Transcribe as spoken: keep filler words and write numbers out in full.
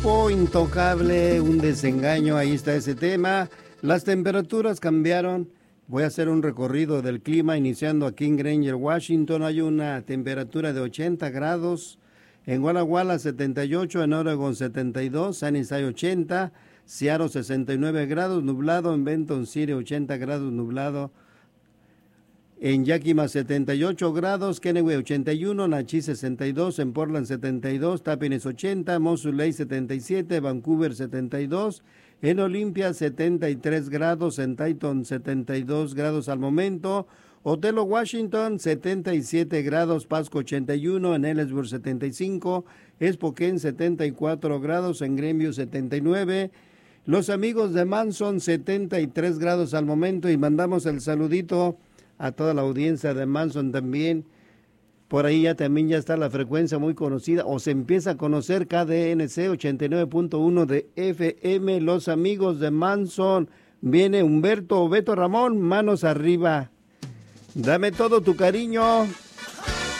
Chapo, Intocable, un desengaño, ahí está ese tema. Las temperaturas cambiaron. Voy a hacer un recorrido del clima iniciando aquí en Granger, Washington. Hay una temperatura de ochenta grados. En Walla Walla setenta y ocho, en Oregon setenta y dos, Sunnyside ochenta, Seattle sesenta y nueve grados, nublado, en Benton City ochenta grados, nublado. En Yakima setenta y ocho grados, Kennewick ochenta y uno, Nachi sesenta y dos, en Portland setenta y dos, Tapines ochenta, Mosul Lake setenta y siete, Vancouver setenta y dos, en Olympia setenta y tres grados, en Titan setenta y dos grados al momento, Otelo Washington setenta y siete grados, Pasco ochenta y uno, en Ellsworth setenta y cinco, Spokane setenta y cuatro grados, en Greenview setenta y nueve, los amigos de Manson setenta y tres grados al momento, y mandamos el saludito a toda la audiencia de Manson también. Por ahí ya también ya está la frecuencia muy conocida, o se empieza a conocer, K D N C ochenta y nueve punto uno de F M, los amigos de Manson. Viene Humberto, Beto Ramón, manos arriba. Dame todo tu cariño.